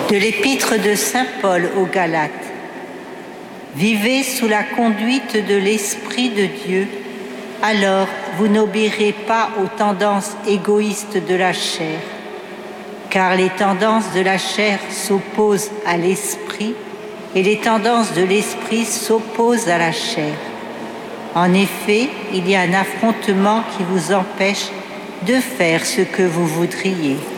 De l'épître de saint Paul aux Galates. Vivez sous la conduite de l'Esprit de Dieu, alors vous n'obéirez pas aux tendances égoïstes de la chair, car les tendances de la chair s'opposent à l'Esprit et les tendances de l'Esprit s'opposent à la chair. En effet, il y a un affrontement qui vous empêche de faire ce que vous voudriez.